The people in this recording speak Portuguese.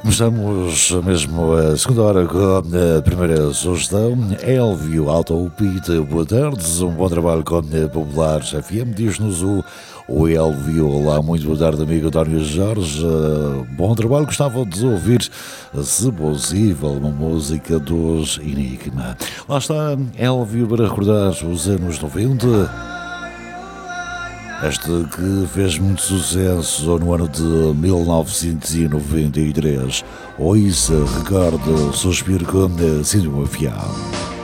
Começamos mesmo a segunda hora com a primeira sugestão. Elvio Autopita, boa tarde, um bom trabalho com a Popular FM. Diz-nos o Elvio. Olá, muito boa tarde, amigo António Jorge. Bom trabalho, gostava de ouvir, se possível, uma música dos Enigma. Lá está Elvio para recordar os anos 90. Este que fez muito sucesso no ano de 1993. Ouça, recorda, suspiro com Síndrome Fiel.